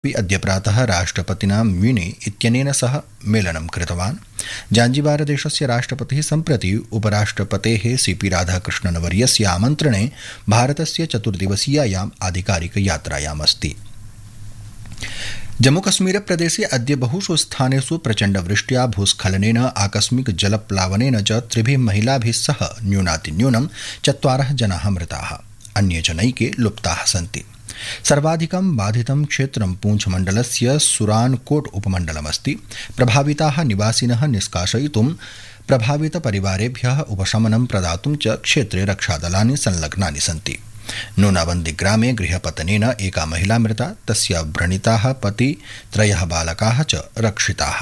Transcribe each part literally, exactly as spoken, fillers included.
अद्य प्रातः राष्ट्रपतिना म्यूनि इत्यनेन सह मेलनं कृतवान्। जाञ्जिबारदेशस्य राष्ट्रपतिः सम्प्रति उपराष्ट्रपतेः सीपी राधाकृष्णनवर्यस्य आमन्त्रणे भारतस्य चतुर्दिवसीयायाम् आधिकारिकयात्रायाम् अस्ति। जम्मूकश्मीरप्रदेशे अद्य बहुषु स्थानेषु प्रचण्डवृष्ट्या भूस्खलनेन आकस्मिक जलप्लावनेन च त्रिभिः महिलाभिः सह न्यूनातिन्यूनं चत्वारः जनाः मृताः, अन्ये च नैके लुप्ताः सन्ति। सर्वाधिकं बाधितं क्षेत्रं पूंछमण्डलस्य सुरानकोट उपमण्डलमस्ति। प्रभाविताः निवासिनः निष्कासयितुं प्रभावितपरिवारेभ्यः उपशमनं प्रदातुं च क्षेत्रे रक्षादलानि संलग्नानि सन्ति। नूनाबन्दी-ग्रामे गृहपतनेन एका महिला मृता, तस्य व्रणिताः पति त्रयः बालकाः च रक्षिताः।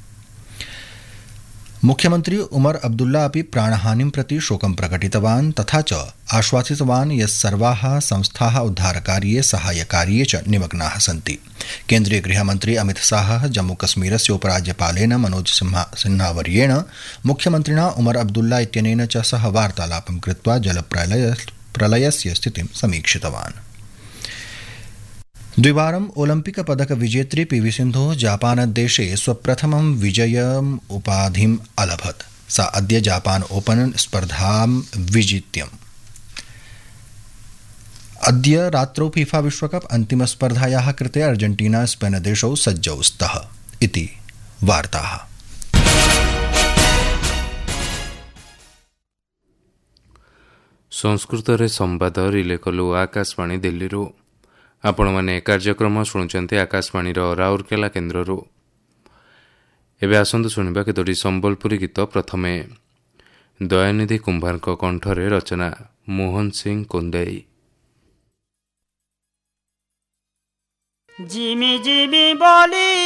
मुख्यमंत्री उमर अब्दुल्ला अपि प्राणहानिं प्रति शोकं प्रकटितवान् तथा च आश्वासितवान् यत् सर्वाः संस्थाः उद्धारकार्ये साहाय्यकार्ये च निमग्नाः सन्ति। केन्द्रीय गृहमन्त्री अमित शाहः जम्मूकश्मीरस्य उपराज्यपालेन मनोज सिन्हावर्येण मुख्यमन्त्रिणा उमर अब्दुल्ला इत्यनेन च सह वार्तालापं कृत्वा जलप्रलय प्रलयस्य स्थितिं समीक्षितवान्। द्विवारम् ओलम्पिक पदक विजेत्री पीवी सिन्धुः जापानदेशे स्वप्रथमं विजयम् उपाधिम् अलभत्। सा अद्य जापान ओपन स्पर्धां विजित्यम्। अद्य रात्रौ फीफा विश्वकप अन्तिमस्पर्धायाः कृते अर्जेंटीना स्पेन देशौ सज्जौ स्तः इति वार्ताः। संस्कृत संवाद रिले कलु आकाशवाणी दिल्ली। आपण मैंने कार्यक्रम शुणुंट आकाशवाणी राउरकेला केन्द्र। एवं आसतु शुणा केतोटी संबलपुरी गीत। प्रथमे दयानिधि कुंभार कंठरे रचना मोहन सिंह कुंदेई। जिमी जिमी बोली